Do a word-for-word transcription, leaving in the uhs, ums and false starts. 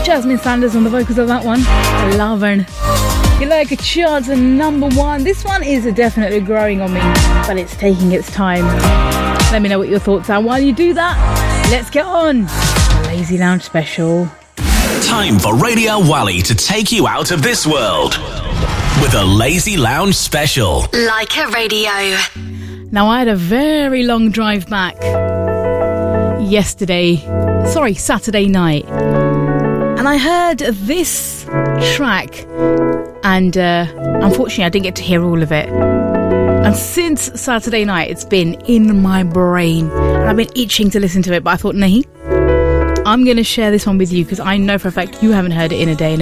Jasmine Sanders on the vocals of that one. Lovin'. You like a chart and number one. This one is definitely growing on me, but it's taking its time. Let me know what your thoughts are. While you do that, let's get on. The Lazy Lounge special. Time for Radio Wally to take you out of this world with a Lazy Lounge special. Like a Radio. Now, I had a very long drive back yesterday, sorry, Saturday night, and I heard this track, and uh, unfortunately I didn't get to hear all of it. And since Saturday night, it's been in my brain, and I've been itching to listen to it, but I thought, nahi, I'm going to share this one with you because I know for a fact you haven't heard it in a day and